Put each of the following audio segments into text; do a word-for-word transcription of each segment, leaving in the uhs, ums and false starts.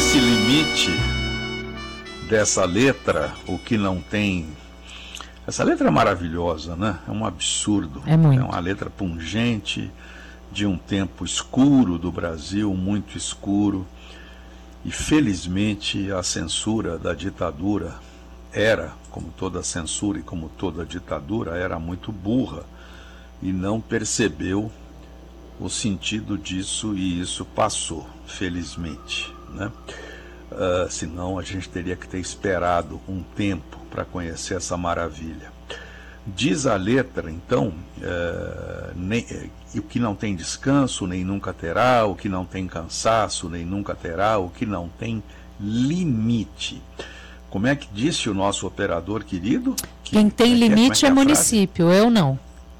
esse limite dessa letra, o que não tem... Essa letra é maravilhosa, né? É um absurdo. É muito. É uma letra pungente, de um tempo escuro do Brasil, muito escuro. E felizmente a censura da ditadura era, como toda censura e como toda ditadura, era muito burra e não percebeu o sentido disso, e isso passou, felizmente, né? Uh, senão a gente teria que ter esperado um tempo para conhecer essa maravilha. Diz a letra, então, uh, nem, uh, o que não tem descanso, nem nunca terá, o que não tem cansaço, nem nunca terá, o que não tem limite. Como é que disse o nosso operador querido? Que, Quem tem limite é, é, é município, eu não.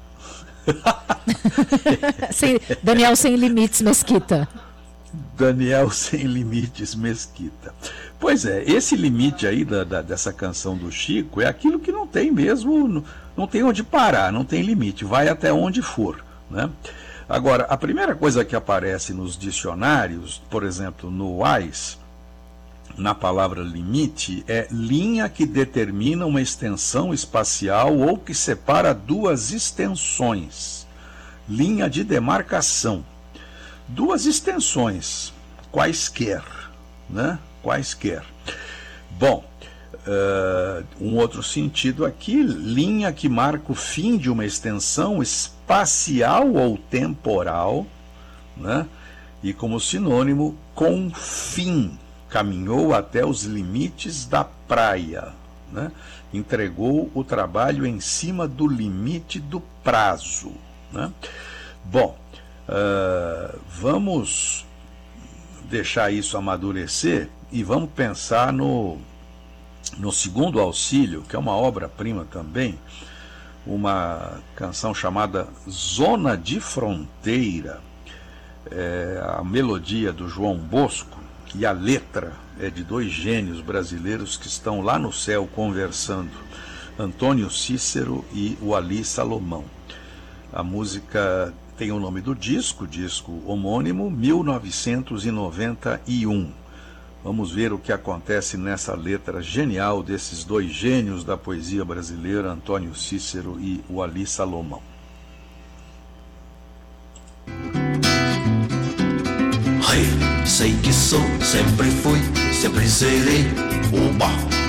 sem, Daniel Sem Limites Mesquita. Daniel Sem Limites Mesquita. Pois é, esse limite aí da, da, dessa canção do Chico é aquilo que não tem mesmo, não, não tem onde parar, não tem limite, vai até onde for, né? Agora, a primeira coisa que aparece nos dicionários, por exemplo, no Wise, na palavra limite, é linha que determina uma extensão espacial ou que separa duas extensões. Linha de demarcação. Duas extensões, quaisquer, né? Quaisquer. Bom, uh, um outro sentido aqui, linha que marca o fim de uma extensão espacial ou temporal, né? E como sinônimo, confim. Caminhou até os limites da praia, né? Entregou o trabalho em cima do limite do prazo, né? Bom, uh, vamos deixar isso amadurecer e vamos pensar no, no Segundo Auxílio, que é uma obra-prima também, uma canção chamada Zona de Fronteira, é a melodia do João Bosco, e a letra é de dois gênios brasileiros que estão lá no céu conversando, Antônio Cícero e o Ali Salomão. A música tem o nome do disco, disco homônimo, mil novecentos e noventa e um. Vamos ver o que acontece nessa letra genial desses dois gênios da poesia brasileira, Antônio Cícero e o Ali Salomão. Sei que sou, sempre fui, sempre serei. Oba!